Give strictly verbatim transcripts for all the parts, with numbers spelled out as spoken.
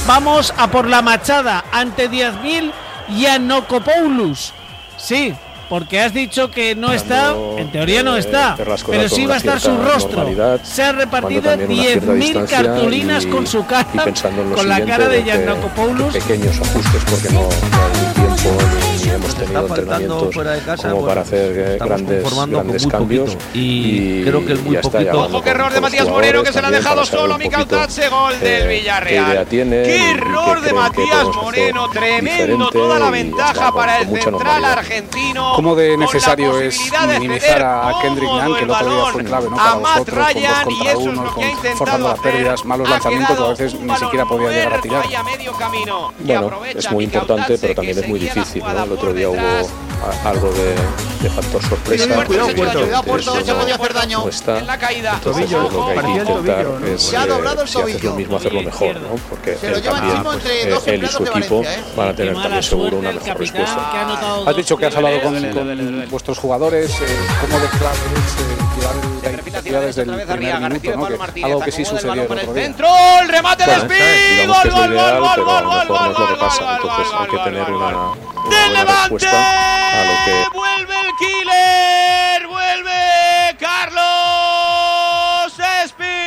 vamos a por la machada ante diez mil Giannakopoulos. Sí, porque has dicho que no está, en teoría no está, pero sí va a estar su rostro. Se ha repartido diez mil cartulinas y, con su cara, con la cara de Giannakopoulos. Pequeños ajustes porque no, no hay tiempo ni, ni hemos tenido entrenamientos fuera de casa, como bueno, para hacer grandes, grandes cambios. Y, y creo que es muy poquito. Ojo, que error de Matías Moreno, que se la ha dejado solo a Mikautatze, gol del Villarreal. Qué, qué error de Matías Moreno, tremendo, toda la ventaja para el central argentino. Cómo de necesario es minimizar a Kendrick Nunn, que el otro día fue clave, ¿no? Para vosotros, Ryan, con dos contra uno, con, forzando las pérdidas, malos lanzamientos, que a veces ni siquiera podía llegar a tirar. Bueno, es muy importante, pero también es muy difícil, ¿no? El otro día hubo algo de, de factor sorpresa. Cuidado, cuidado, Puerto, no se podía hacer daño no está. En la caída. Entonces, pues, lo que hay que intentar es, se ha doblado el tobillo. Si haces lo mismo, hacerlo mejor, ¿no? Porque él también, pues, eh, él y su equipo van a tener también seguro una mejor respuesta. Has dicho que has hablado con, con vuestros jugadores, eh, cómo de clave es eh, llevar la iniciativa desde el primer minuto, ¿no? Que algo que sí sucedió el otro día. ¡Centro! ¡El remate de Speed! ¡Gol, gol, gol, gol, gol, gol, gol! No es lo que pasa, entonces hay que tener una ¡del Levante! A lo que... ¡Vuelve el killer! ¡Vuelve Carlos Speed!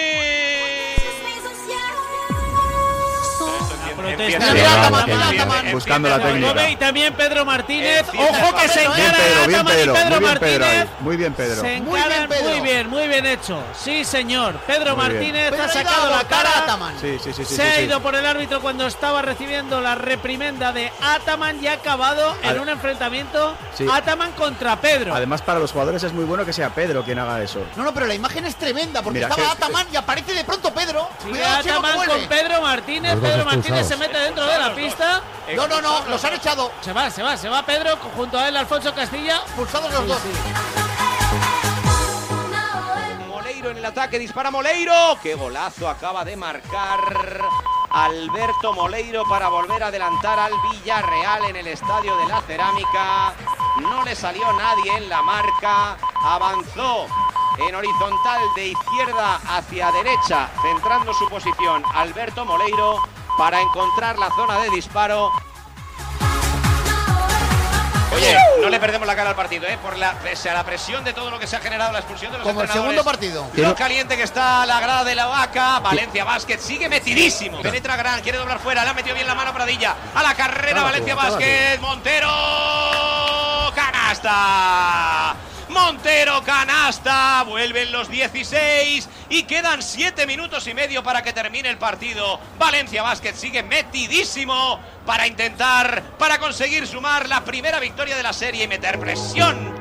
Buscando la técnica. Y también Pedro Martínez. Ojo que se encara bien, Pedro, Pedro bien, Pedro, Martínez. muy bien, Pedro. Se encaran muy bien, muy bien hecho. Sí, señor. Pedro muy Martínez ha sacado la cara. Sí, sí, sí, sí, se ha sí, ido sí. por el árbitro cuando estaba recibiendo la reprimenda de Ataman y ha acabado en un enfrentamiento sí. Ataman contra Pedro. Además, para los jugadores es muy bueno que sea Pedro quien haga eso. No, no, pero la imagen es tremenda porque Mira, estaba que, Ataman y aparece de pronto Pedro. Cuidado, Ataman con Pedro Martínez. Pedro Martínez se mete dentro de la pista. No, no, no, los han echado. Se va, se va, se va Pedro junto a él Alfonso Castilla. Pulsados los sí, dos. Sí. Moleiro en el ataque, dispara Moleiro. Qué golazo acaba de marcar Alberto Moleiro para volver a adelantar al Villarreal en el Estadio de la Cerámica. No le salió nadie en la marca. Avanzó en horizontal de izquierda hacia derecha, centrando su posición Alberto Moleiro para encontrar la zona de disparo. Oye, no le perdemos la cara al partido, ¿eh? Por la, pese a la presión de todo lo que se ha generado, la expulsión de los como el segundo partido. Lo caliente que está la grada de la Vaca. Valencia Basket sigue metidísimo. Penetra Gran, quiere doblar fuera, le ha metido bien la mano Pradilla. A la carrera, Valencia Basket. Montero, canasta. Montero, canasta, vuelven los dieciséis y quedan siete minutos y medio para que termine el partido. Valencia Basket sigue metidísimo para intentar, para conseguir sumar la primera victoria de la serie y meter presión.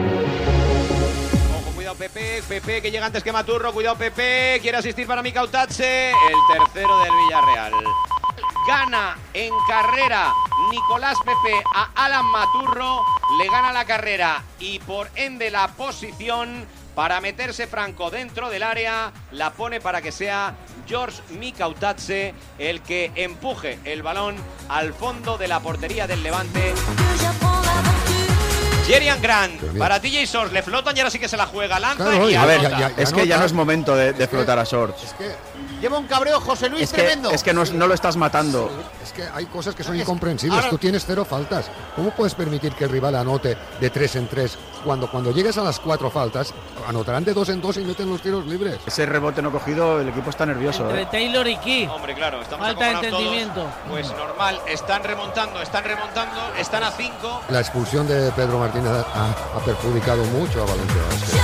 Ojo, cuidado Pepe, Pepe que llega antes que Maturro, cuidado Pepe, quiere asistir para Mikautatze, el tercero del Villarreal. Gana en carrera Nicolás Pepe a Alan Maturro, le gana la carrera y por ende la posición para meterse Franco dentro del área, la pone para que sea George Mikautatze el que empuje el balón al fondo de la portería del Levante. Jerian Grant, para T J Shorts, le flotan y ahora sí que se la juega, lanza claro, y a ver, ya, ya, ya es que ya no es momento de, de flotar a Shorts. Es que lleva un cabreo José Luis es que, tremendo. Es que no, no lo estás matando. Es que hay cosas que son incomprensibles. Ahora, tú tienes cero faltas. ¿Cómo puedes permitir que el rival anote de tres en tres? Cuando, cuando llegues a las cuatro faltas, anotarán de dos en dos y meten los tiros libres. Ese rebote no cogido, el equipo está nervioso. Entre ¿eh? Taylor y Key. Hombre, claro, estamos falta de entendimiento. Todos. Pues normal, están remontando, están remontando, están a cinco. La expulsión de Pedro Martínez ha, ha perjudicado mucho a Valencia Basket.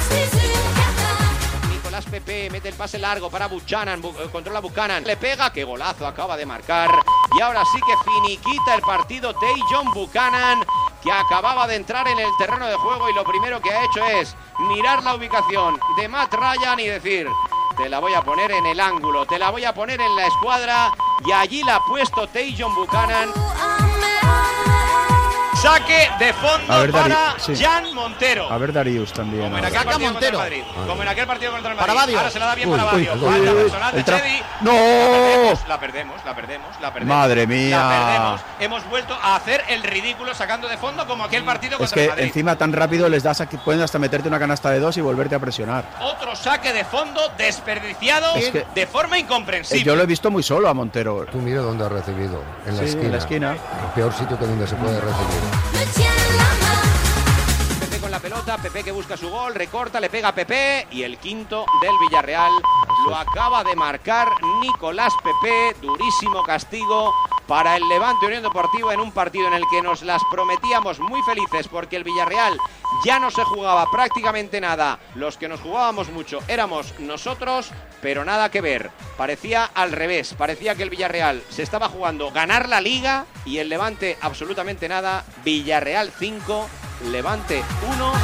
Nicolás Pepe mete el pase largo para Buchanan, bu controla Buchanan, le pega, qué golazo acaba de marcar. Y ahora sí que finiquita el partido Tajon Buchanan, que acababa de entrar en el terreno de juego y lo primero que ha hecho es mirar la ubicación de Matt Ryan y decir: te la voy a poner en el ángulo, te la voy a poner en la escuadra, y allí la ha puesto Tajon Buchanan. Saque de fondo ver, Dari, para sí. Jan Montero. A ver, Darius también. Como en aquel partido contra el Madrid. Como en aquel partido contra el Madrid. Para Badio. Ahora se la da bien Uy, para Badio. uy, Falta uy, personal de tra- Chedi. ¡No! La perdemos, la perdemos, la perdemos. Madre mía. La perdemos. Hemos vuelto a hacer el ridículo sacando de fondo como aquel partido Es contra que el Madrid. encima tan rápido les das aquí, pueden hasta meterte una canasta de dos y volverte a presionar. Otro saque de fondo desperdiciado Es que- de forma incomprensible. Eh, yo lo he visto muy solo a Montero. Tú mira dónde ha recibido, en la Sí, esquina. en la esquina. El peor sitio que donde se puede recibir. Pepe con la pelota, Pepe que busca su gol, recorta, le pega a Pepe y el quinto del Villarreal lo acaba de marcar Nicolás Pepe. Durísimo castigo para el Levante Unión Deportiva en un partido en el que nos las prometíamos muy felices porque el Villarreal ya no se jugaba prácticamente nada. Los que nos jugábamos mucho éramos nosotros, pero nada que ver. Parecía al revés, parecía que el Villarreal se estaba jugando ganar la Liga y el Levante absolutamente nada. Villarreal cinco, Levante uno.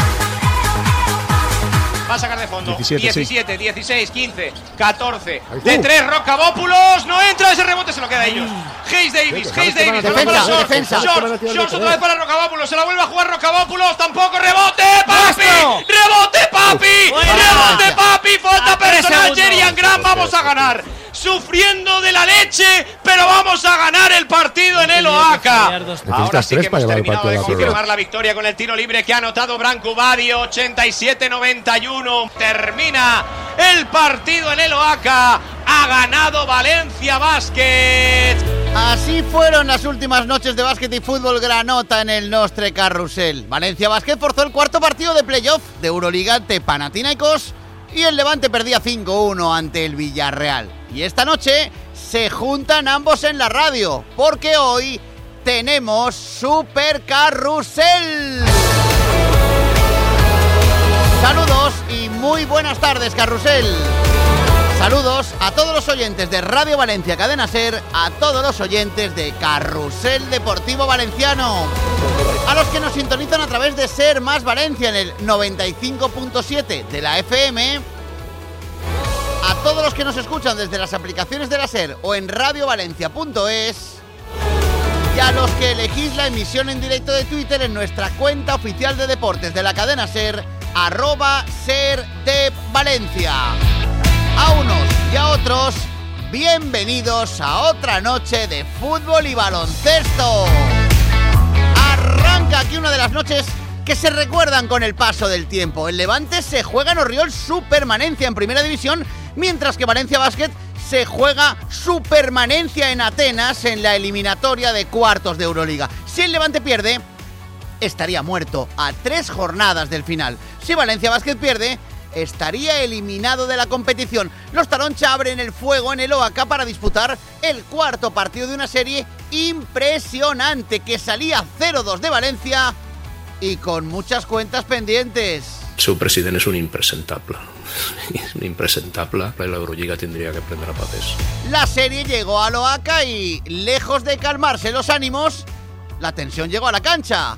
Va a sacar de fondo. diecisiete, diecisiete, sí. dieciséis, quince, catorce. Ahí De está. tres, Rocabópulos. No entra ese rebote, se lo queda a ellos. Hayes Davis, Venga, Hayes sabes que Davis. van a Balón para defensa, Shorts. defensa. Shorts, Shorts otra vez para Rocabópulos. Se la vuelve a jugar Rocabópulos. Tampoco rebote, papi. ¡Maestro! Rebote, papi. Fuera. Rebote, papi. Falta A tres personal. segundos. Jerian Grant. Vamos a ganar. Sufriendo de la leche, pero vamos a ganar el partido en el Oaxaca. Ahora Necesitas sí tres que para hemos llevar el terminado partido de a la prórroga. confirmar la victoria con el tiro libre que ha anotado Branco Badio. ochenta y siete noventa y uno. Termina el partido en el Oaxaca. Ha ganado Valencia Basket. Así fueron las últimas noches de básquet y fútbol granota en el Nostre Carrusel. Valencia Basket forzó el cuarto partido de playoff de Euroliga ante Panathinaikos y el Levante perdía cinco uno ante el Villarreal. Y esta noche se juntan ambos en la radio, porque hoy tenemos Super Carrusel. Saludos y muy buenas tardes, Carrusel. Saludos a todos los oyentes de Radio Valencia Cadena Ser, a todos los oyentes de Carrusel Deportivo Valenciano, a los que nos sintonizan a través de Ser Más Valencia en el noventa y cinco punto siete de la F M, a todos los que nos escuchan desde las aplicaciones de la Ser o en radiovalencia punto es, y a los que elegís la emisión en directo de Twitter en nuestra cuenta oficial de deportes de la cadena Ser, arroba SerDevValencia. A unos y a otros, bienvenidos a otra noche de fútbol y baloncesto. Arranca aquí una de las noches que se recuerdan con el paso del tiempo. El Levante se juega en Orriol su permanencia en Primera División, mientras que Valencia Basket se juega su permanencia en Atenas en la eliminatoria de cuartos de Euroliga. Si el Levante pierde, estaría muerto a tres jornadas del final. Si Valencia Basket pierde, estaría eliminado de la competición. Los Taroncha abren el fuego en el Oaxaca para disputar el cuarto partido de una serie impresionante que salía cero dos de Valencia y con muchas cuentas pendientes. Su presidente es un impresentable. Es un impresentable. La Euroliga tendría que prender a papés. La serie llegó al Oaxaca y, lejos de calmarse los ánimos, la tensión llegó a la cancha.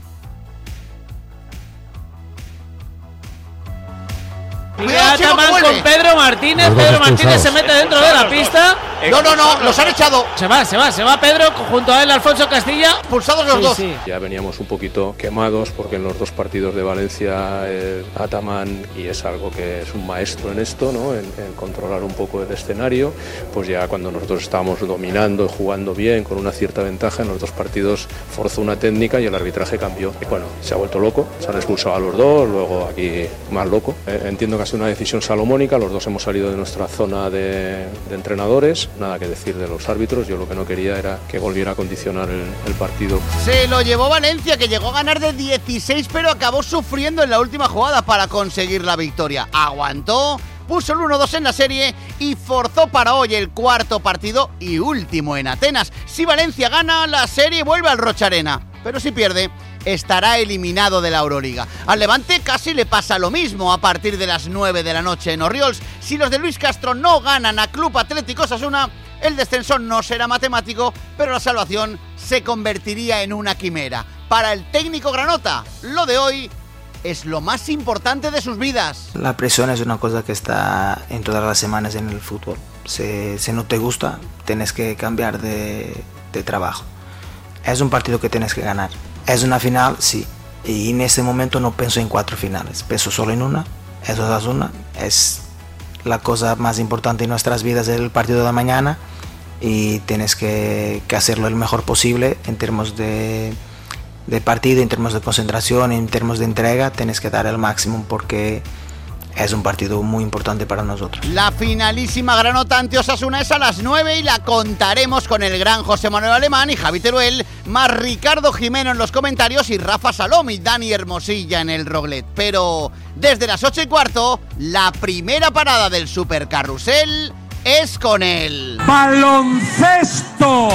Cuidado, Chico, Ataman vuelve. con Pedro Martínez. Los dos Pedro Martínez expulsados. se mete dentro de la pista. No, no, no, los han echado. Se va, se va, se va Pedro. Junto a él Alfonso Castilla. Expulsados los Sí, dos. sí. Ya veníamos un poquito quemados porque en los dos partidos de Valencia eh, Ataman, y es algo que es un maestro en esto, ¿no? en, en controlar un poco el escenario, pues ya cuando nosotros estábamos dominando y jugando bien, con una cierta ventaja, en los dos partidos forzó una técnica y el arbitraje cambió. Y bueno, se ha vuelto loco, se han expulsado a los dos, luego aquí más loco. Eh, entiendo que ha sido una decisión salomónica, los dos hemos salido de nuestra zona de, de entrenadores, nada que decir de los árbitros, yo lo que no quería era que volviera a condicionar el, el partido. Se lo llevó Valencia, que llegó a ganar de dieciséis, pero acabó sufriendo en la última jugada para conseguir la victoria. Aguantó, puso el uno dos en la serie y forzó para hoy el cuarto partido y último en Atenas. Si Valencia gana, la serie vuelve al Rocha Arena, pero si pierde, estará eliminado de la Euroliga. Al Levante casi le pasa lo mismo a partir de las nueve de la noche en Orriols. Si los de Luis Castro no ganan a Club Atlético Osasuna, el descenso no será matemático, pero la salvación se convertiría en una quimera. Para el técnico granota, lo de hoy es lo más importante de sus vidas. La presión es una cosa que está en todas las semanas en el fútbol. Si, si no te gusta, tienes que cambiar de, de trabajo. Es un partido que tienes que ganar. ¿Es una final? Sí. Y en este momento no pienso en cuatro finales, pienso solo en una. Eso es una. Es la cosa más importante en nuestras vidas, el partido de mañana. Y tienes que, que hacerlo el mejor posible en términos de, de partido, en términos de concentración, en términos de entrega. Tienes que dar el máximo porque es un partido muy importante para nosotros. La finalísima granota ante Osasuna es a las nueve y la contaremos con el gran José Manuel Alemán y Javi Teruel, más Ricardo Jimeno en los comentarios y Rafa Salom y Dani Hermosilla en el Roglet. Pero desde las ocho y cuarto, la primera parada del Super Carrusel es con el baloncesto.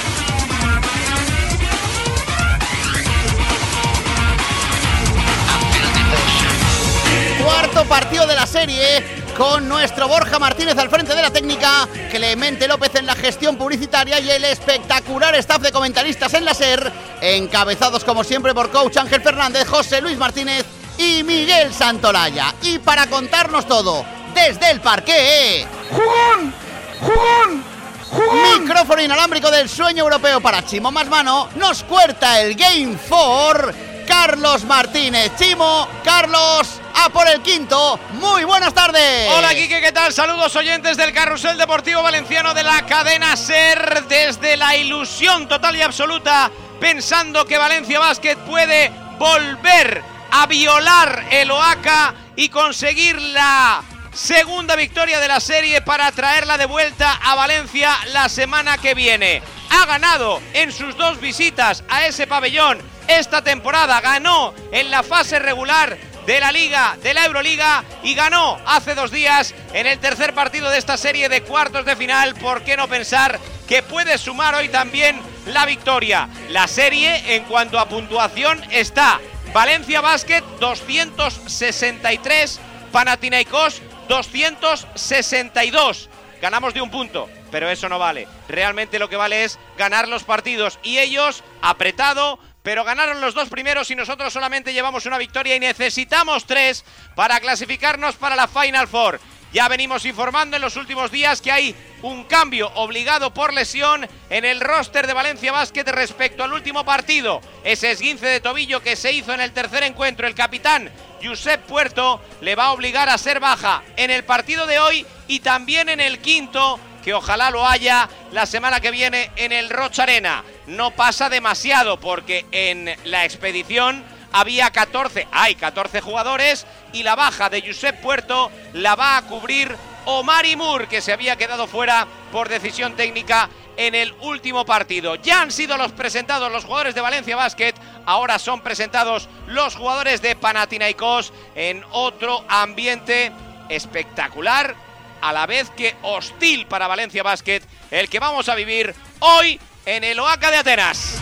Cuarto partido de la serie con nuestro Borja Martínez al frente de la técnica, Clemente López en la gestión publicitaria y el espectacular staff de comentaristas en la SER, encabezados como siempre por coach Ángel Fernández, José Luis Martínez y Miguel Santolaya. Y para contarnos todo desde el parqué, ¡jugón! ¡jugón! ¡jugón! Micrófono inalámbrico del sueño europeo para Chimo Más Mano, nos cuenta el Game cuatro Carlos Martínez. Chimo, Carlos, a por el quinto. Muy buenas tardes. Hola, Quique, ¿qué tal? Saludos, oyentes del Carrusel Deportivo Valenciano de la cadena SER, desde la ilusión total y absoluta, pensando que Valencia Basket puede volver a violar el Oaca y conseguir la segunda victoria de la serie para traerla de vuelta a Valencia la semana que viene. Ha ganado en sus dos visitas a ese pabellón esta temporada, ganó en la fase regular de la Liga, de la Euroliga, y ganó hace dos días en el tercer partido de esta serie de cuartos de final. ¿Por qué no pensar que puede sumar hoy también la victoria? La serie, en cuanto a puntuación, está Valencia Basket doscientos sesenta y tres, Panathinaikos doscientos sesenta y dos. Ganamos de un punto, pero eso no vale. Realmente lo que vale es ganar los partidos, y ellos, apretado, pero ganaron los dos primeros y nosotros solamente llevamos una victoria y necesitamos tres para clasificarnos para la Final Four. Ya venimos informando en los últimos días que hay un cambio obligado por lesión en el roster de Valencia Basket respecto al último partido. Ese esguince de tobillo que se hizo en el tercer encuentro, el capitán Josep Puerto le va a obligar a ser baja en el partido de hoy y también en el quinto, que ojalá lo haya la semana que viene en el Roch Arena. No pasa demasiado porque en la expedición había catorce, hay catorce jugadores, y la baja de Josep Puerto la va a cubrir Omari Moore, que se había quedado fuera por decisión técnica en el último partido. Ya han sido los presentados los jugadores de Valencia Basket, ahora son presentados los jugadores de Panathinaikos en otro ambiente espectacular, a la vez que hostil para Valencia Basket, el que vamos a vivir hoy en el Oaca de Atenas.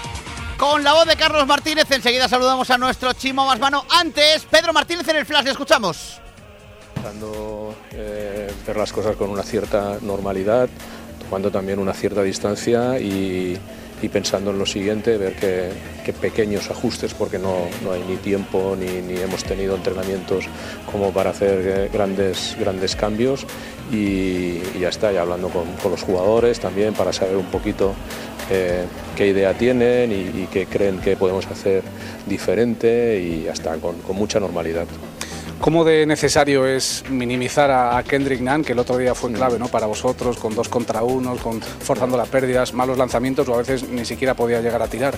Con la voz de Carlos Martínez, enseguida saludamos a nuestro Chimo Más Mano. Antes, Pedro Martínez en el Flash, le escuchamos. Tratando eh, ver las cosas con una cierta normalidad, tomando también una cierta distancia y, y pensando en lo siguiente, ver que, que pequeños ajustes, porque no, no hay ni tiempo ni, ni hemos tenido entrenamientos como para hacer eh, grandes, grandes cambios, y, y ya está, ya hablando con, con los jugadores también para saber un poquito eh, qué idea tienen y, y qué creen que podemos hacer diferente, y ya está, con, con mucha normalidad. ¿Cómo de necesario es minimizar a Kendrick Nunn, que el otro día fue clave, ¿no?, para vosotros, con dos contra uno, con, forzando las pérdidas, malos lanzamientos, o a veces ni siquiera podía llegar a tirar?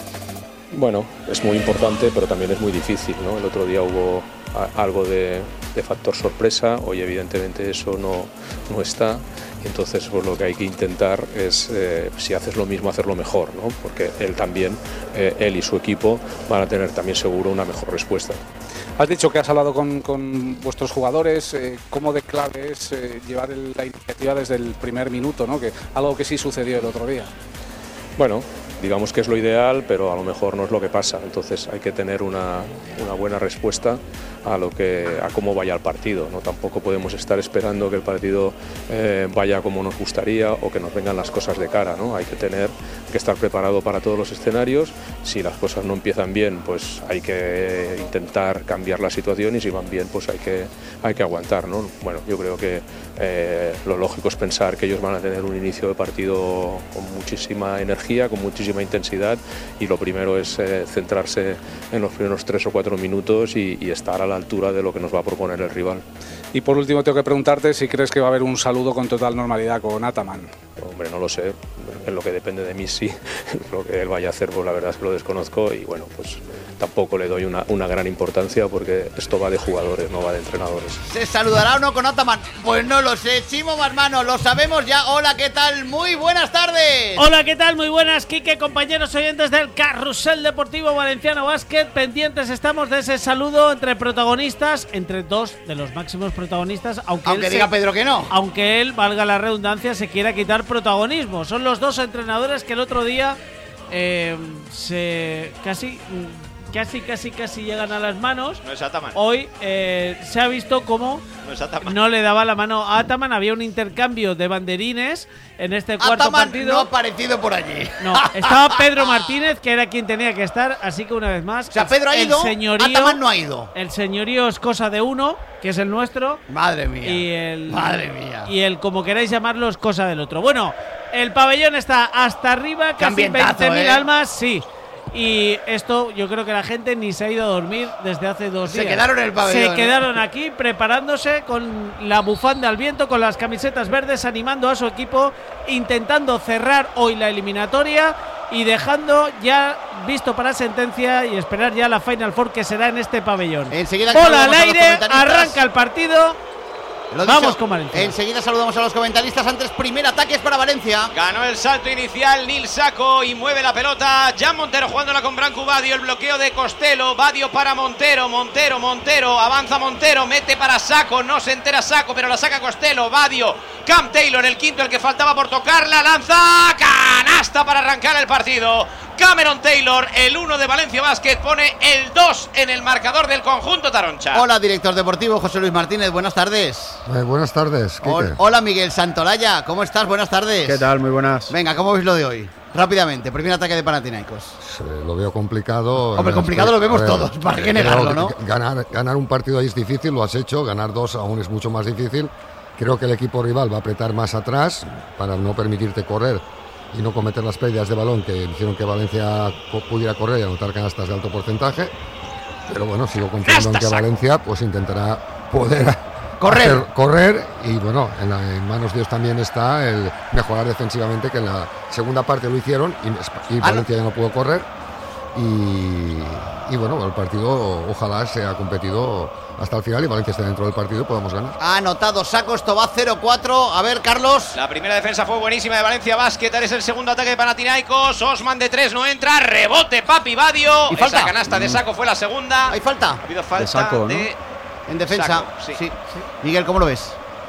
Bueno, es muy importante, pero también es muy difícil, ¿no? El otro día hubo algo de, de factor sorpresa, hoy evidentemente eso no, no está, y entonces pues, lo que hay que intentar es, eh, si haces lo mismo, hacerlo mejor, ¿no? Porque él también, eh, él y su equipo van a tener también seguro una mejor respuesta. Has dicho que has hablado con, con vuestros jugadores, eh, ¿cómo de clave es eh, llevar el, la iniciativa desde el primer minuto, ¿no?, que algo que sí sucedió el otro día? Bueno, digamos que es lo ideal, pero a lo mejor no es lo que pasa, entonces hay que tener una, una buena respuesta a lo que a cómo vaya el partido, ¿no? Tampoco podemos estar esperando que el partido eh, vaya como nos gustaría o que nos vengan las cosas de cara, ¿no? Hay que tener que estar preparado para todos los escenarios. Si las cosas no empiezan bien, pues hay que intentar cambiar la situación, y si van bien, pues hay que, hay que aguantar, ¿no? Bueno, yo creo que eh, lo lógico es pensar que ellos van a tener un inicio de partido con muchísima energía, con muchísima muchísima intensidad y lo primero es eh, centrarse en los primeros tres o cuatro minutos y, y estar a la altura de lo que nos va a proponer el rival. Y por último tengo que preguntarte si crees que va a haber un saludo con total normalidad con Ataman. Hombre, no lo sé, en lo que depende de mí sí, lo que él vaya a hacer pues la verdad es que lo desconozco y bueno, pues tampoco le doy una, una gran importancia porque esto va de jugadores, no va de entrenadores. ¿Se saludará o no con Ataman? Pues no lo sé, Chimo Marmano, lo sabemos ya. Hola, ¿qué tal? Muy buenas tardes. Hola, ¿qué tal? Muy buenas, Quique, compañeros oyentes del Carrusel Deportivo Valenciano Basket. Pendientes estamos de ese saludo entre protagonistas, entre dos de los máximos protagonistas, aunque, aunque él diga se, Pedro que no. Aunque él, valga la redundancia, se quiera quitar protagonismo. Son los dos entrenadores que el otro día eh, se casi... Casi, casi, casi llegan a las manos. No es Ataman. Hoy eh, se ha visto cómo no, es Ataman. no le daba la mano a Ataman. Había un intercambio de banderines en este cuarto Ataman partido. no ha aparecido por allí. No, estaba Pedro Martínez, que era quien tenía que estar. Así que una vez más, o sea, Pedro ha ido, señorío, Ataman no ha ido. El señorío es cosa de uno, que es el nuestro. Madre mía. Y el, Madre mía. Y el, como queráis llamarlo, es cosa del otro. Bueno, el pabellón está hasta arriba, casi veinte mil ¿eh? almas, sí. Y esto yo creo que la gente ni se ha ido a dormir desde hace dos se días. Se quedaron en el pabellón. Se quedaron aquí preparándose con la bufanda al viento, con las camisetas verdes, animando a su equipo, intentando cerrar hoy la eliminatoria y dejando ya visto para sentencia y esperar ya la Final Four que será en este pabellón. Enseguida bola al aire, arranca el partido. Lo Vamos dicho, con Valencia. Enseguida saludamos a los comentaristas. Antes, primer ataque es para Valencia. Ganó el salto inicial Nil Saco y mueve la pelota. Jan Montero jugándola con Branco Badio. El bloqueo de Costello. Badio para Montero. Montero, Montero. Avanza Montero. Mete para Saco. No se entera Saco, pero la saca Costello. Badio. Cam Taylor, el quinto, el que faltaba por tocarla. Lanza. Canasta para arrancar el partido. Cameron Taylor, el uno de Valencia Basket, pone el dos en el marcador del conjunto taroncha. Hola, director deportivo José Luis Martínez, buenas tardes. Eh, buenas tardes, Quique. Hola, Miguel Santolaya, ¿cómo estás? Buenas tardes. ¿Qué tal? Muy buenas. Venga, ¿cómo veis lo de hoy? Rápidamente, primer ataque de Panathinaikos. Sí, lo veo complicado. Hombre, complicado lo vemos todos, ¿para qué negarlo, no? Ganar, ganar un partido ahí es difícil, lo has hecho, ganar dos aún es mucho más difícil. Creo que el equipo rival va a apretar más atrás para no permitirte correr y no cometer las pérdidas de balón que hicieron que Valencia pudiera correr y anotar canastas de alto porcentaje. Pero bueno, sigo confiando en que Valencia pues intentará poder correr, hacer, correr y bueno, en, la, en manos de Dios también está el mejorar defensivamente, que en la segunda parte lo hicieron y, y Valencia ya no pudo correr. Y, y bueno, el partido ojalá sea competido hasta el final y Valencia esté dentro del partido y podamos ganar. Ha anotado Saco, esto va cero cuatro. A ver, Carlos. La primera defensa fue buenísima de Valencia Basket. Es el segundo ataque de Panathinaikos. Osman de tres no entra. Rebote Papi Badio. ¿Y falta? Esa canasta de Saco fue la segunda. ¿Hay falta? Ha habido falta de Saco, ¿no? de... En defensa. Saco, sí. Sí. Miguel, ¿cómo lo ves?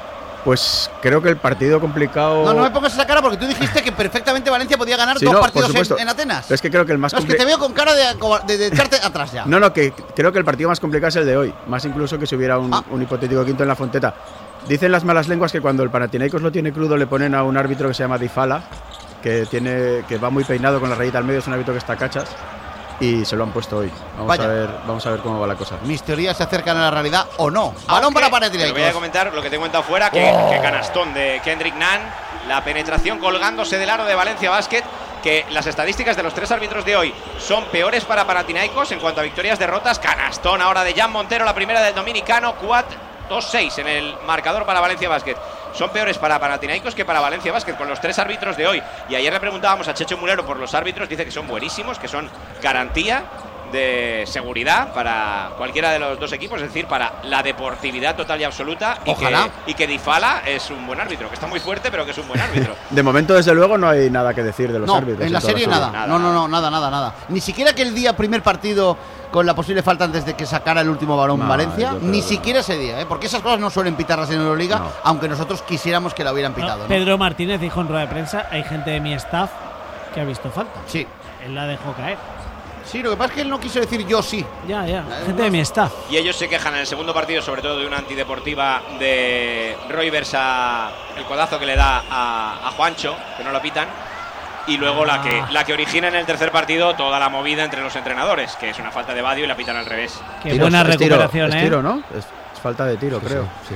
Pues creo que el partido complicado... No, no me pongas esa cara porque tú dijiste que perfectamente Valencia podía ganar sí, dos no, partidos en, en Atenas. Pero es que creo que el más no, es que te veo con cara de, de, de echarte atrás ya. No, no, que creo que el partido más complicado es el de hoy. Más incluso que si hubiera un, ah. un hipotético quinto en la Fonteta. Dicen las malas lenguas que cuando el Panathinaikos lo tiene crudo le ponen a un árbitro que se llama Difala, que, tiene, que va muy peinado con la rayita al medio, es un árbitro que está cachas. Y se lo han puesto hoy. Vamos Vaya. a ver, vamos a ver cómo va la cosa. Mis teorías se acercan a la realidad o no. Balón para Panathinaikos. Voy a comentar lo que te he comentado fuera, que, oh. que canastón de Kendrick Nunn, la penetración colgándose del aro de Valencia Basket, que las estadísticas de los tres árbitros de hoy son peores para Panathinaikos en cuanto a victorias, derrotas. Canastón ahora de Jan Montero, la primera del dominicano, cuatro dos seis en el marcador para Valencia Basket. Son peores para Panathinaikos que para Valencia Basket con los tres árbitros de hoy. Y ayer le preguntábamos a Checho Mulero por los árbitros, dice que son buenísimos, que son garantía de seguridad para cualquiera de los dos equipos, es decir, para la deportividad total y absoluta. Ojalá. Y que, y que Difala es un buen árbitro, que está muy fuerte, pero que es un buen árbitro. De momento, desde luego, no hay nada que decir de los no, árbitros. En la en serie la nada. nada. No, no, no, nada, nada, nada. Ni siquiera que el día primer partido con la posible falta antes de que sacara el último balón no, Valencia, ni no. siquiera ese día, ¿eh? Porque esas cosas no suelen pitarlas en Euroliga, no. aunque nosotros quisiéramos que la hubieran pitado. No, ¿no? Pedro Martínez dijo en rueda de prensa, hay gente de mi staff que ha visto falta. Sí. Él la dejó caer. Sí, lo que pasa es que él no quiso decir yo sí. Ya, ya, gente de mi staff. Y ellos se quejan en el segundo partido, sobre todo de una antideportiva de Roy Versa, el codazo que le da a, a Juancho, que no lo pitan. Y luego ah. la que la que origina en el tercer partido toda la movida entre los entrenadores, que es una falta de Badio y la pitan al revés. Qué tiro, buena recuperación, tiro, ¿eh? Es tiro, ¿no? Es, es falta de tiro, sí, creo. Sí, sí. sí.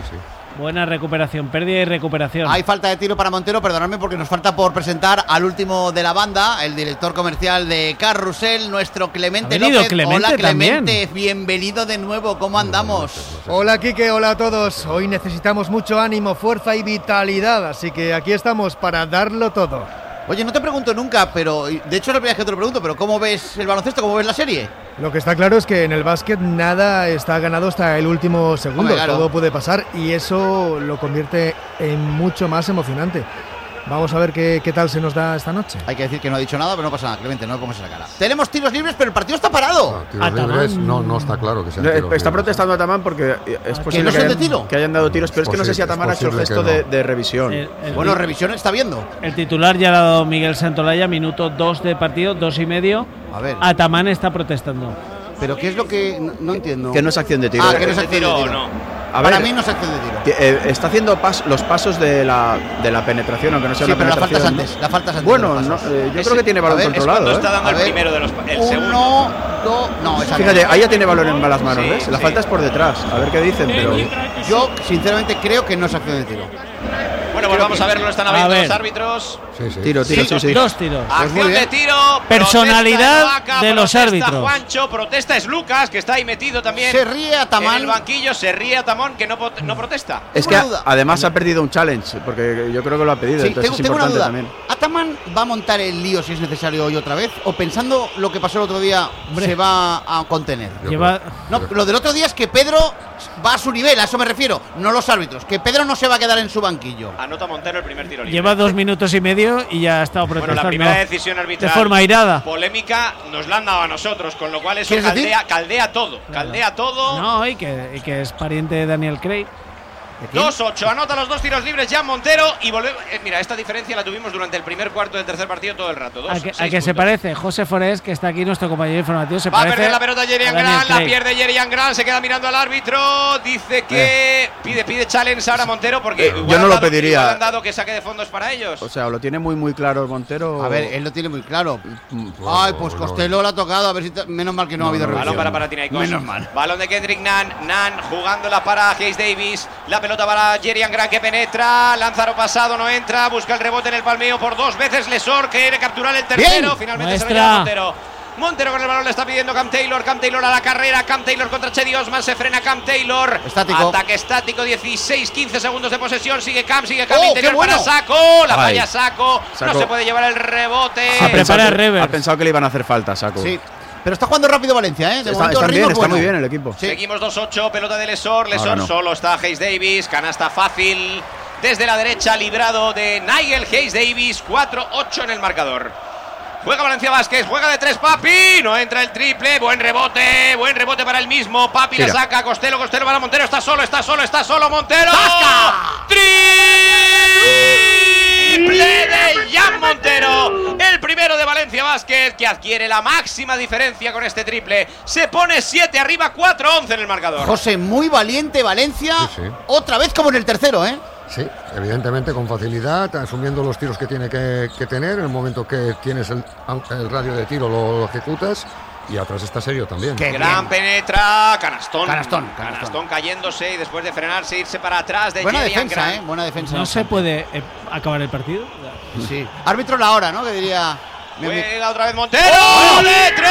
Buena recuperación, pérdida y recuperación. Hay falta de tiro para Montero, perdonadme porque nos falta por presentar al último de la banda, el director comercial de Carrusel, nuestro Clemente Ha venido López. Clemente Hola Clemente, también. bienvenido de nuevo, ¿cómo andamos? Hola Quique, hola a todos. Hoy necesitamos mucho ánimo, fuerza y vitalidad, así que aquí estamos para darlo todo. Oye, no te pregunto nunca, pero de hecho es la primera vez que te lo pregunto, pero ¿cómo ves el baloncesto? ¿Cómo ves la serie? Lo que está claro es que en el básquet nada está ganado hasta el último segundo. Hombre, claro. Todo puede pasar y eso lo convierte en mucho más emocionante. Vamos a ver qué, qué tal se nos da esta noche. Hay que decir que no ha dicho nada, pero no pasa nada, Clemente, no le pongas la cara. Tenemos tiros libres, pero el partido está parado. No, tiros libres, no, no está claro que sean No, tiros Está libres. protestando Atamán porque es posible no son que, de hayan, tiro? que hayan dado tiros, pero es, Es que no sé si posible, Atamán ha es hecho el posible gesto que de, no. de revisión. El, el, Bueno, revisión está viendo. el titular ya lo ha dado Miguel Santolaya, minuto dos de partido, dos y medio. A ver. Atamán está protestando. Pero ¿qué es lo que no, no entiendo? Que no es acción de tiro. Ah, que no es acción de tiro. no. A Para ver, mí no es acción de tiro. que, eh, está haciendo pas- los pasos de la, de la penetración, aunque no sea Sí, una pero la falta es penetración. antes. La falta es antes. Bueno, de los no, pasos. eh, yo Es- creo que tiene a balón ver, es controlado. Cuando ¿eh? está dando A el ver. primero de los. El segundo. Uno, dos. No, esa Fíjate, no. ahí ya tiene balón en las manos, Sí, ¿ves? La sí. falta es por detrás. A ver qué dicen, pero. Yo, sinceramente, creo que no es acción de tiro. Bueno, pues vamos a verlo, están A abriendo ver. los árbitros. Sí, sí. Tiro, tiro, Sí, sí, sí. Dos tiros. Pues muy Acción de bien. tiro. Personalidad protesta Ibaka, de los protesta árbitros. Juancho, protesta es Lucas, que está ahí metido también. Se ríe En Atamán. el banquillo se ríe Atamón, que no, pot- no protesta. Es Tengo que una a- duda. además ha perdido un challenge, porque yo creo que lo ha pedido, Sí, entonces tengo, es tengo una importante duda. también. ¿Ataman va a montar el lío si es necesario hoy otra vez? ¿O pensando lo que pasó el otro día Hombre. se va a contener? Yo Lleva, No, lo del otro día es que Pedro va a su nivel, a eso me refiero, no los árbitros. Que Pedro no se va a quedar en su banquillo. Anota Montero el primer tiro libre. lleva dos minutos y medio y ya ha estado Bueno, protestando. la primera decisión arbitral. De forma airada. Polémica nos la han dado a nosotros, con lo cual eso ¿Quieres decir? caldea, caldea todo. Caldea todo. No, y que, y que es pariente de Daniel Craig. dos ocho, anota los dos tiros libres ya Montero y volvemos. eh, mira, esta diferencia la tuvimos durante el primer cuarto del tercer partido todo el rato. Dos, ¿A que, a seis que se puntos. parece? José Forés, que está aquí, nuestro compañero informativo, se Va a parece. perder la pelota Jerian a Daniel Grant, la Craig. pierde Jerian Grant, se queda mirando al árbitro, dice que pide pide challenge ahora Montero porque Eh, igual yo no han lo dado- pediría. igual han dado que saque de fondos para ellos. O sea, o lo tiene muy, muy claro el Montero. A ver, él lo tiene muy claro. Bueno, Ay, pues bueno, Costello le ha tocado, a ver si te- menos mal que no, ha habido Balón revisión. para Panathinaikos. Menos mal. Balón de Kendrick Nunn. Nunn jugándola para Hayes Davis. La pelota para Jerian Grant que penetra. Lánzaro pasado, no entra. Busca el rebote en el palmeo por dos veces. Lesor quiere capturar el tercero. Bien. Finalmente se lo Muestra. lleva Montero. Montero con el balón le está pidiendo Cam Taylor. Cam Taylor a la carrera. Cam Taylor contra Chedi Osman. Se frena Cam Taylor. Estático. Ataque estático. dieciséis quince segundos de posesión. Sigue Cam. Sigue Cam. ¡Oh, Interior qué bueno! para Saco. La Ay. falla Saco. No Saco. se puede llevar el rebote. Se prepara que, Revers. ha pensado que le iban a hacer falta, Saco. Sí. Pero está jugando rápido Valencia, ¿eh? De Está, momento están el bien, ritmo es está bueno. muy bien el equipo. Sí. Seguimos dos ocho, pelota de Lesor, Lesor Ahora no. solo está Hayes Davis, canasta fácil desde la derecha, librado de Nigel Hayes Davis, cuatro ocho en el marcador. Juega Valencia Vázquez, juega de tres Papi, no entra el triple, buen rebote, buen rebote para el mismo, Papi Tira. la saca, Costello, Costello para Montero, está solo, está solo, está solo Montero. ¡Tasca! Triple de Jan Montero, el primero de Valencia Vázquez que adquiere la máxima diferencia con este triple. Se pone siete arriba, cuatro once en el marcador. José, muy valiente Valencia. Sí, sí. Otra vez como en el tercero, ¿eh? Sí, evidentemente con facilidad, asumiendo los tiros que tiene que, que tener. En el momento que tienes el, el radio de tiro lo, lo ejecutas. Y atrás está serio también. Qué Gran bien. penetra, canastón. Canastón, Canastón canastón. cayéndose y después de frenarse, irse para atrás de Buena Jerian defensa, Grant. ¿eh? Buena defensa. No se puede eh, acabar el partido. Sí. Árbitro la hora, ¿no? Que diría. mi ami- Juega otra vez Montero. ¡Oh! ¡De tres!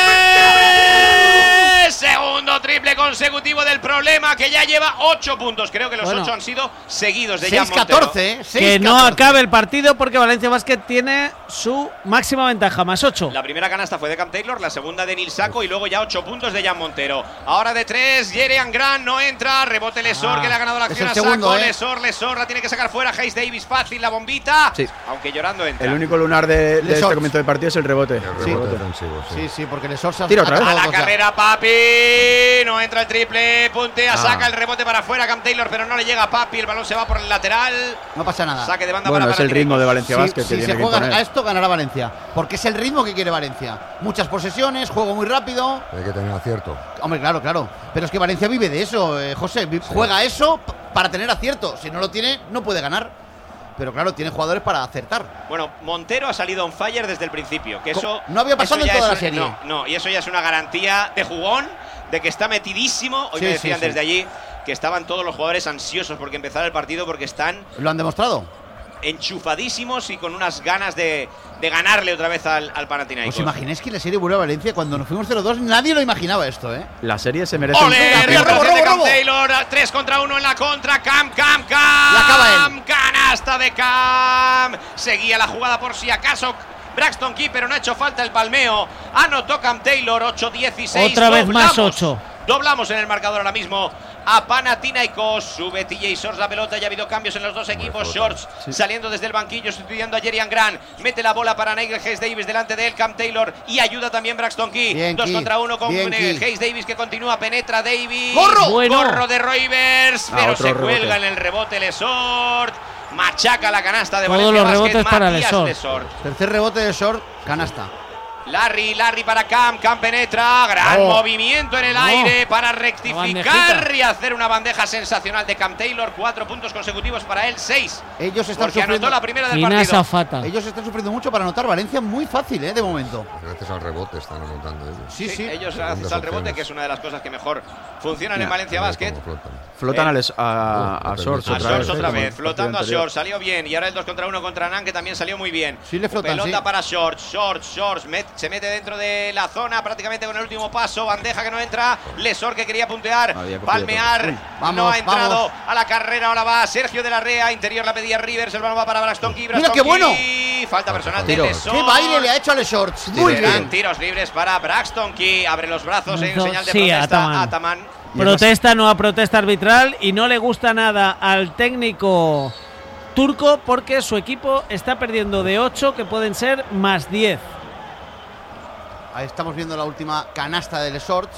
Segundo triple consecutivo del problema que ya lleva ocho puntos. Creo que los Bueno. ocho han sido seguidos de Jan seis Montero. catorce, ¿eh? seis Que no catorce. acabe el partido porque Valencia Basket tiene su máxima ventaja, más ocho. La primera canasta fue de Cam Taylor, la segunda de Nil Saco y luego ya ocho puntos de Jan Montero. Ahora de tres, Jerian Grant no entra, rebote Lesor Ah, que le ha ganado la es acción el a segundo, Saco. ¿eh? Lesor, Lesor la tiene que sacar fuera. Hayes Davis fácil, la bombita. Sí. Aunque llorando entra. El único lunar de, de Lesor. este comienzo de partido es el rebote. El Sí. rebote defensivo, sí. Sí, sí, porque el Sorsa. Tira otra vez. A la carrera, Papi. No entra el triple. Puntea, Ah. saca el rebote para afuera. Cam Taylor, pero no le llega a Papi. El balón se va por el lateral. No pasa nada. Saque de banda Bueno, para es el ritmo de Valencia Si, Basket si que se tiene que juega imponer. a esto, ganará Valencia. Porque es el ritmo que quiere Valencia. Muchas posesiones, juego muy rápido. Hay que tener acierto. Hombre, claro, claro. Pero es que Valencia vive de eso, eh, José. Vi- Juega eso p- para tener acierto. Si no lo tiene, no puede ganar. Pero claro, tiene jugadores para acertar. Bueno, Montero ha salido on fire desde el principio. Que Co- eso no había pasado eso en ya toda es la serie. No, no, y eso ya es una garantía de jugón, de que está metidísimo. Hoy Sí, me sí, decían sí. desde allí que estaban todos los jugadores ansiosos porque empezara el partido, porque están… ¿Lo han demostrado? Enchufadísimos y con unas ganas de, de ganarle otra vez al, al Panathinaikos. ¿Os imagináis que la serie vuelve a Valencia? Cuando nos fuimos cero dos nadie lo imaginaba esto, ¿eh? La serie se merece… ¡Ole! Un... Recuperación de Cam Taylor, tres contra uno en la contra, Cam, Cam, Cam. La acaba él. Canasta de Cam. Seguía la jugada por si acaso Braxton Key, pero no ha hecho falta el palmeo. Anotó Cam Taylor, ocho dieciséis. Otra vez más ocho. Doblamos en el marcador ahora mismo a Panathinaikos. Sube T J Shorts la pelota. Ya ha habido cambios en los dos equipos. Shorts sí. saliendo desde el banquillo, sustituyendo a Jerian Grant. Mete la bola para Nigel Hayes Davis delante de él, Cam Taylor. Y ayuda también Braxton Key. Bien, dos Key. contra uno con Hayes Davis que continúa. Penetra Davis. ¡Gorro! Bueno. Gorro de Roivers. Ah, pero se rebote. cuelga en el rebote Lesort. Machaca la canasta de Todos Valencia los rebotes Basket, para Matías Lesort. Tercer rebote de Short, canasta. Larry, Larry para Cam, Cam penetra, gran oh. movimiento en el oh. aire para rectificar y hacer una bandeja sensacional de Cam Taylor, cuatro puntos consecutivos para él, seis. Ellos están porque sufriendo anotó la primera del Ina partido. Zafata. Ellos están sufriendo mucho para anotar. Valencia muy fácil, ¿eh? De momento. Gracias al rebote están anotando ellos. Sí, sí. sí ellos gracias al rebote, que es una de las cosas que mejor funcionan Mira, en Valencia Basket. Flotan, flotan eh. a, a, a Shorts a otra Shorts vez. otra vez, flotando a Shorts, salió bien. Y ahora el dos contra uno contra Nan, que también salió muy bien. Sí, le flotan, pelota sí. para Shorts, Shorts, Shorts, met, se mete dentro de la zona prácticamente con el último paso, bandeja que no entra, Lesor que quería puntear, palmear, Uy, vamos, no ha entrado vamos. a la carrera, ahora va Sergio de la Rea, interior la pedía Rivers, el balón va para Braxton Key, Mira qué bueno, falta personal de Tiros. Lesor. Qué baile le ha hecho a Les Shorts, muy bien. Tiros libres para Braxton Key, abre los brazos en señal de sí, protesta, Ataman. Ataman. Protesta, nueva protesta arbitral y no le gusta nada al técnico turco porque su equipo está perdiendo de ocho que pueden ser más diez. Ahí estamos viendo la última canasta de Les Shorts.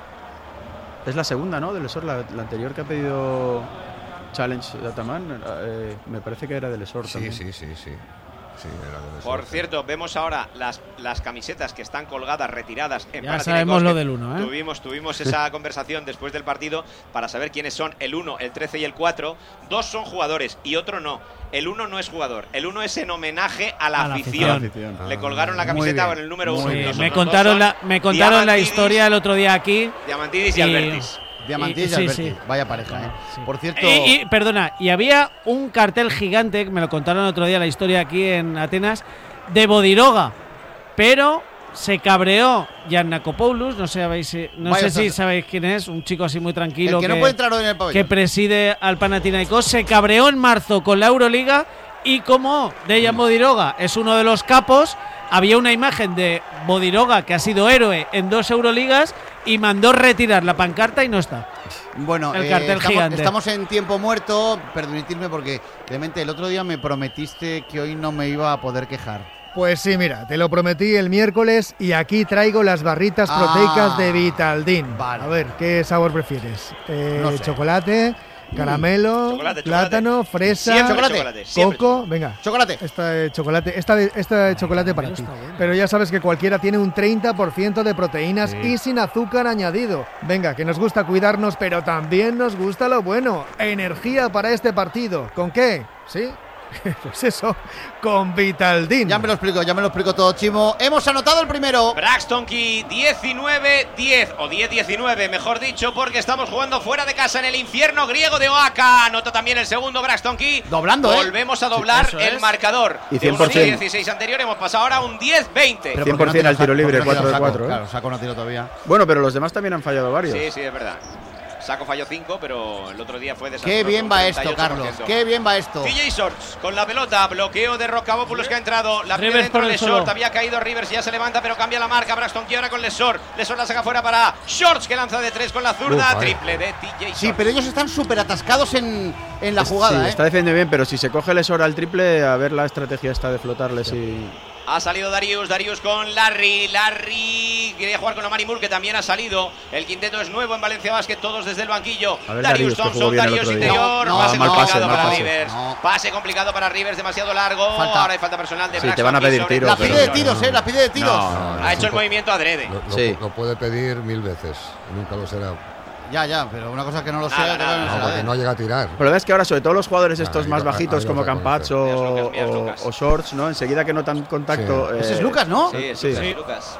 Es la segunda, ¿no? De Lesor, la, la anterior que ha pedido Challenge de Ataman, eh, me parece que era de Lesor sí, también. Sí, sí, sí. Sí, era de Por cierto, vemos ahora las, las camisetas que están colgadas, retiradas en Ya sabemos lo del uno, ¿eh? Tuvimos, tuvimos esa conversación después del partido para saber quiénes son el uno, el trece y el cuatro. Dos son jugadores y otro no. El uno no es jugador. El uno es en homenaje a la, a la afición. afición. Le colgaron la camiseta con el número uno. Sí, me contaron, la, me contaron la historia el otro día aquí. Diamantidis y, y Albertis. Diamantidis y, y Albertis. Sí, sí. Vaya pareja, ¿eh? Sí. Por cierto… Y, y, perdona, y había un cartel gigante, me lo contaron el otro día la historia aquí en Atenas, de Bodiroga, pero se cabreó Giannakopoulos, no sé, sabéis, no sé si sabéis quién es, un chico así muy tranquilo el que, que, no puede entrar hoy en el pabellón, que preside al Panathinaikos, se cabreó en marzo con la Euroliga y como Dejan Bodiroga es uno de los capos, había una imagen de Bodiroga que ha sido héroe en dos Euroligas y mandó retirar la pancarta y no está. Bueno, el eh, cartel estamos, gigante. estamos en tiempo muerto, permitidme porque, Clemente, el otro día me prometiste que hoy no me iba a poder quejar. Pues sí, mira, te lo prometí el miércoles y aquí traigo las barritas ah, proteicas de Vitaldin. Vale. A ver, ¿qué sabor prefieres? Eh, no sé. Chocolate, caramelo, chocolate, plátano, chocolate. fresa, Siempre chocolate, siempre. coco. Venga, chocolate. Esta de chocolate, esta de, esta de chocolate para ti. Pero ya sabes que cualquiera tiene un treinta por ciento de proteínas sí. y sin azúcar añadido. Venga, que nos gusta cuidarnos, pero también nos gusta lo bueno. Energía para este partido. ¿Con qué? ¿Sí? Pues eso, con Vitaldin. Ya me lo explico, ya me lo explico todo, Chimo. Hemos anotado el primero. Braxton Key, diecinueve diez o diez diecinueve, mejor dicho, porque estamos jugando fuera de casa en el infierno griego de Oaxaca. Anota también el segundo Braxton Key. Doblando, ¿eh? Volvemos a doblar sí, el es. marcador. Y cien por ciento. De un dieciséis anterior hemos pasado ahora a un diez veinte. cien por ciento no al tiro libre, cuatro de cuatro. Claro, saco no tiro todavía. Bueno, pero los demás también han fallado varios. Sí, sí, es verdad. Saco falló cinco, pero el otro día fue desastroso. Qué bien va esto, Carlos. Qué bien va esto. T J Shorts con la pelota, bloqueo de Rocabopoulos que ha entrado. La pide dentro de Lesort, había caído Rivers, ya se levanta, pero cambia la marca. Braxton Key ahora con Lesort. Lesort la saca fuera para Shorts, que lanza de tres con la zurda. Uf, triple de T J Shorts. Sí, pero ellos están súper atascados en, en la jugada. Sí, ¿eh? está defendiendo bien, pero si se coge Lesort al triple, a ver la estrategia esta de flotarles sí. y… Ha salido Darius, Darius con Larry, Larry quería jugar con Omari Moore, que también ha salido. El quinteto es nuevo en Valencia Basket, todos desde el banquillo. Ver, Darius, Darius Thompson, Darius interior, no, pase no, complicado pase, para pase, Rivers. No. Pase complicado para Rivers, demasiado largo. Falta. Ahora hay falta personal de sí, Braxton. te van a pedir tiros. La pide de tiros, eh, la pide de tiros. No, no, no, ha hecho el movimiento adrede. Lo, lo, sí. lo puede pedir mil veces, nunca lo será. Ya, ya, pero una cosa que no lo nada, sea, nada, no, no, porque no llega a tirar. Pero ves que ahora, sobre todo los jugadores estos ahí más va, bajitos como Campazzo o, o, o Shorts, ¿no? Enseguida que notan contacto. Sí. Eh, Ese es Lucas, ¿no? Sí, sí. sí. Lucas.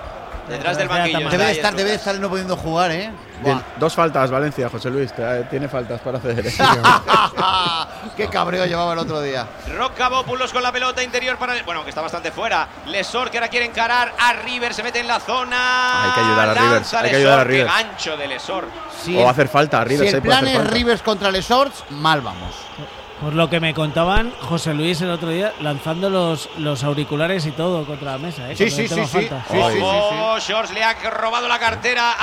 Detrás del banquillo. Debe de estar, debe de estar no pudiendo jugar, ¿eh? Bien, dos faltas, Valencia, José Luis. Tiene faltas para hacer. Qué cabreo llevaba el otro día. Rocabópulos con la pelota interior para... Bueno, que está bastante fuera. Lesor, que ahora quiere encarar a River. Se mete en la zona. Hay que ayudar a Rivers. Hay que ayudar a Rivers. Qué gancho de Lesor. Sí, o hacer falta a Rivers. Si el plan es Rivers contra Lesor, mal vamos. Por lo que me contaban José Luis el otro día, lanzando los, los auriculares y todo contra la mesa. ¿eh? Sí, sí, sí, sí. sí, sí, sí, sí. Oh, Shorts le ha robado la cartera